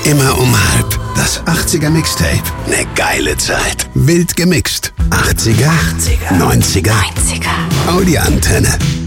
Immer um halb. Das 80er Mixtape. Ne geile Zeit. Wild gemixt. 80er, 90er. Audi-Antenne.